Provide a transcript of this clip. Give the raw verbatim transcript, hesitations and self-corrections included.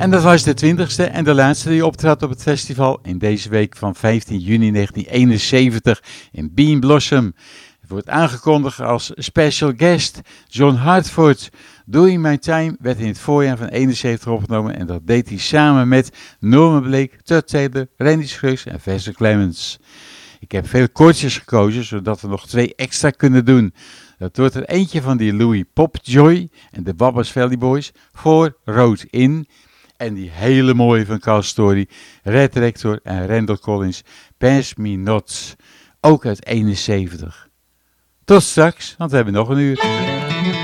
En dat was de twintigste en de laatste die optrad op het festival in deze week van vijftien juni negentien eenenzeventig in Bean Blossom. Het wordt aangekondigd als special guest John Hartford. Doing My Time werd in het voorjaar van eenenzeventig opgenomen en dat deed hij samen met Norman Blake, Tut Taylor, Randy Scruggs en Vassar Clemens. Ik heb veel koortjes gekozen, zodat we nog twee extra kunnen doen. Dat wordt er eentje van die Louis Popjoy en de Wabbers Valley Boys voor Road In. En die hele mooie van Carl Story, Red Rector en Randall Collins, Pass Me Not, ook uit eenenzeventig. Tot straks, want we hebben nog een uur.